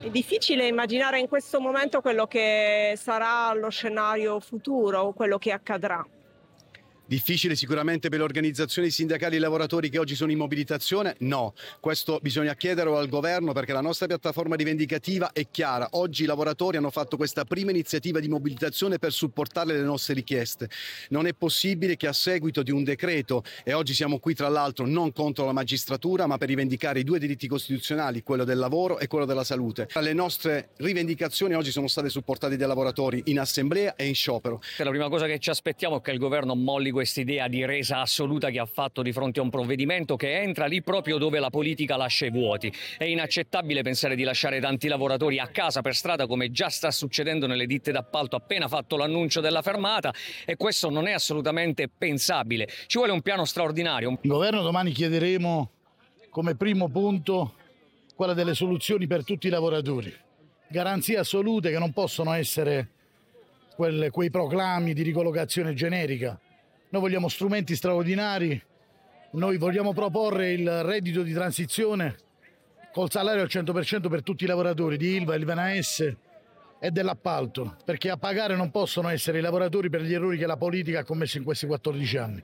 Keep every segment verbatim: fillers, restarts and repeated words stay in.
È difficile immaginare in questo momento quello che sarà lo scenario futuro, quello che accadrà. Difficile sicuramente per le organizzazioni sindacali e i lavoratori che oggi sono in mobilitazione? No, questo bisogna chiederlo al governo, perché la nostra piattaforma rivendicativa è chiara. Oggi i lavoratori hanno fatto questa prima iniziativa di mobilitazione per supportare le nostre richieste. Non è possibile che a seguito di un decreto, e oggi siamo qui tra l'altro non contro la magistratura ma per rivendicare i due diritti costituzionali, quello del lavoro e quello della salute. Le nostre rivendicazioni oggi sono state supportate dai lavoratori in assemblea e in sciopero. La prima cosa che ci aspettiamo è che il governo molli questa idea di resa assoluta che ha fatto di fronte a un provvedimento che entra lì proprio dove la politica lascia i vuoti. È inaccettabile pensare di lasciare tanti lavoratori a casa per strada, come già sta succedendo nelle ditte d'appalto appena fatto l'annuncio della fermata, e questo non è assolutamente pensabile. Ci vuole un piano straordinario. Il governo domani chiederemo come primo punto quella delle soluzioni per tutti i lavoratori. Garanzie assolute che non possono essere quelle, quei proclami di ricollocazione generica. Noi vogliamo strumenti straordinari, noi vogliamo proporre il reddito di transizione col salario al cento per cento per tutti i lavoratori di Ilva, Ilva N S e dell'appalto, perché a pagare non possono essere i lavoratori per gli errori che la politica ha commesso in questi quattordici anni.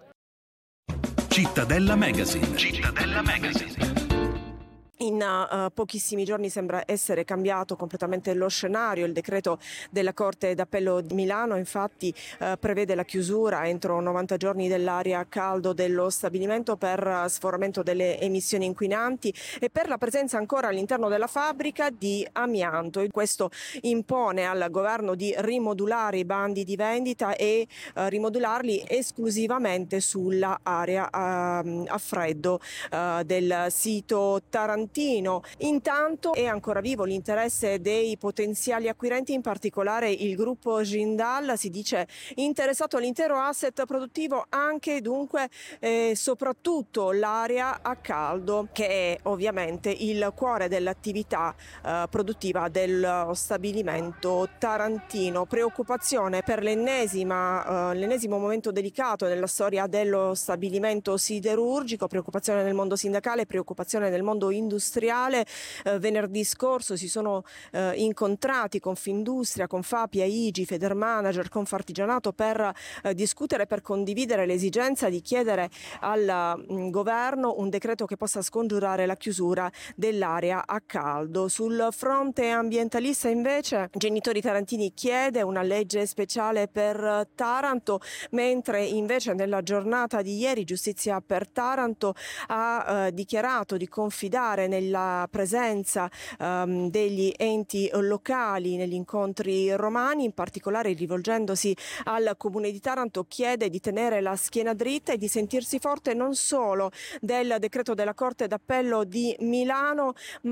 Cittadella Magazine. Cittadella Magazine. In uh, pochissimi giorni sembra essere cambiato completamente lo scenario. Il decreto della Corte d'Appello di Milano infatti uh, prevede la chiusura entro novanta giorni dell'area a caldo dello stabilimento per uh, sforamento delle emissioni inquinanti e per la presenza ancora all'interno della fabbrica di amianto. Questo impone al governo di rimodulare i bandi di vendita e uh, rimodularli esclusivamente sulla area uh, a freddo uh, del sito tarantino. Intanto è ancora vivo l'interesse dei potenziali acquirenti, in particolare il gruppo Jindal si dice interessato all'intero asset produttivo, anche dunque eh, soprattutto l'area a caldo, che è ovviamente il cuore dell'attività eh, produttiva dello stabilimento tarantino. Preoccupazione per l'ennesima, eh, l'ennesimo momento delicato nella storia dello stabilimento siderurgico, preoccupazione nel mondo sindacale, preoccupazione nel mondo industriale. industriale. Eh, venerdì scorso si sono eh, incontrati Confindustria, Confapia, I G I, Federmanager, Confartigianato per eh, discutere, per condividere l'esigenza di chiedere al mh, governo un decreto che possa scongiurare la chiusura dell'area a caldo. Sul fronte ambientalista invece Genitori Tarantini chiede una legge speciale per Taranto, mentre invece nella giornata di ieri Giustizia per Taranto ha eh, dichiarato di confidare nella presenza um, degli enti locali negli incontri romani, in particolare rivolgendosi al Comune di Taranto chiede di tenere la schiena dritta e di sentirsi forte non solo del decreto della Corte d'Appello di Milano,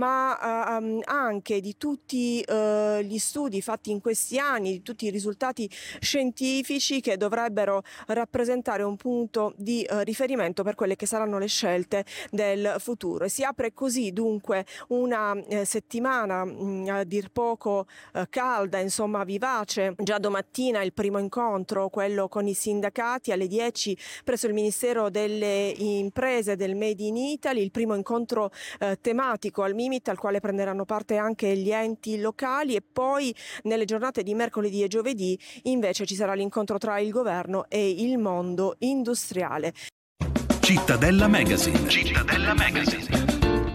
ma uh, um, anche di tutti uh, gli studi fatti in questi anni, di tutti i risultati scientifici che dovrebbero rappresentare un punto di uh, riferimento per quelle che saranno le scelte del futuro. E si apre così dunque una eh, settimana mh, a dir poco eh, calda, insomma vivace. Già domattina il primo incontro, quello con i sindacati, alle dieci presso il Ministero delle Imprese del Made in Italy, il primo incontro eh, tematico al Mimit al quale prenderanno parte anche gli enti locali, e poi nelle giornate di mercoledì e giovedì invece ci sarà l'incontro tra il governo e il mondo industriale. Cittadella Magazine. Cittadella Magazine.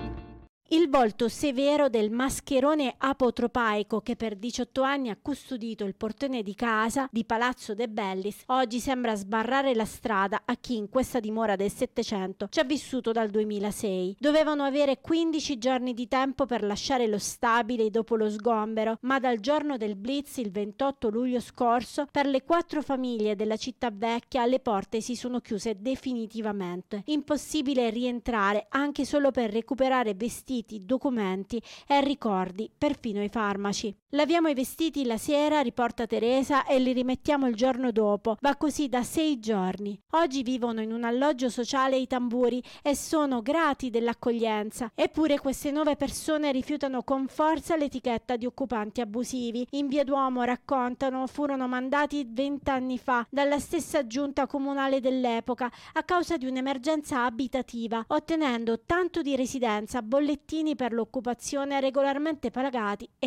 Il volto severo del mascherone apotropaico che per diciotto anni ha custodito il portone di casa di Palazzo De Bellis oggi sembra sbarrare la strada a chi in questa dimora del Settecento ci ha vissuto dal duemilasei. Dovevano avere quindici giorni di tempo per lasciare lo stabile dopo lo sgombero, ma dal giorno del blitz il ventotto luglio scorso per le quattro famiglie della città vecchia le porte si sono chiuse definitivamente. Impossibile rientrare anche solo per recuperare vestiti, documenti e ricordi, perfino i farmaci. Laviamo i vestiti la sera, riporta Teresa, e li rimettiamo il giorno dopo. Va così da sei giorni. Oggi vivono in un alloggio sociale i Tamburi e sono grati dell'accoglienza. Eppure queste nuove persone rifiutano con forza l'etichetta di occupanti abusivi. In Via Duomo, raccontano, furono mandati vent'anni fa dalla stessa giunta comunale dell'epoca a causa di un'emergenza abitativa, ottenendo tanto di residenza, bollettini per l'occupazione regolarmente pagati e